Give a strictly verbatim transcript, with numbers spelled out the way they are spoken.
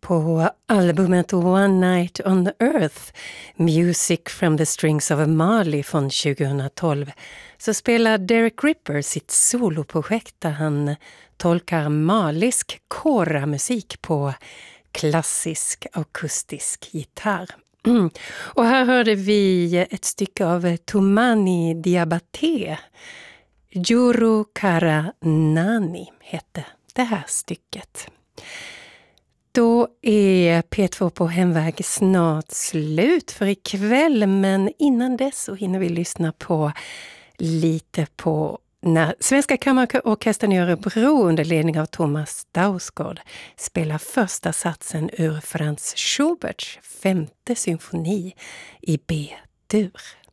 På albumet One Night on the Earth, Music from the Strings of Mali från tjugohundratolv, så spelar Derek Ripper sitt soloprojekt där han tolkar malisk kora-musik på klassisk akustisk gitarr. Mm. Och här hörde vi ett stycke av Toumani Diabaté. Juru Kara Nani hette det här stycket. Då är P två på hemväg snart slut för ikväll, men innan dess så hinner vi lyssna på lite på när Svenska Kammarorkestern i Örebro under ledning av Thomas Dausgård spelar första satsen ur Franz Schuberts femte symfoni i B-dur.